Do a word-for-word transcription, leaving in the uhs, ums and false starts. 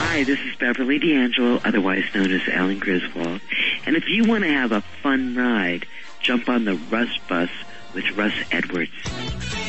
Hi, this is Beverly D'Angelo, otherwise known as Ellen Griswold. And if you want to have a fun ride, jump on the Russ Bus with Russ Edwards.